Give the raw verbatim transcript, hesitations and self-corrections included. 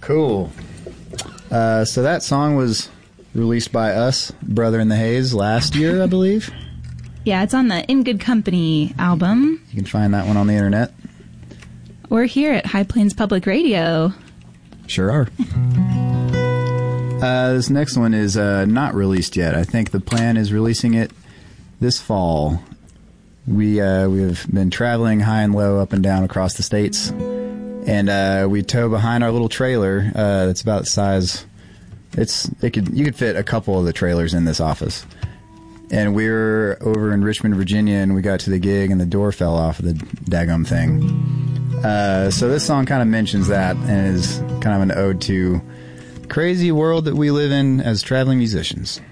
Cool. Uh, so that song was released by us, Brother in the Haze, last year, I believe. Yeah, it's on the In Good Company album. You can find that one on the internet. We're here at High Plains Public Radio. Sure are. uh, this next one is uh, not released yet. I think the plan is releasing it this fall. We uh, we have been traveling high and low, up and down across the states, and uh, we tow behind our little trailer. Uh, that's about the size. It's it could you could fit a couple of the trailers in this office. And we were over in Richmond, Virginia, and we got to the gig, and the door fell off of the daggum thing. Uh, so this song kind of mentions that, and is kind of an ode to the crazy world that we live in as traveling musicians.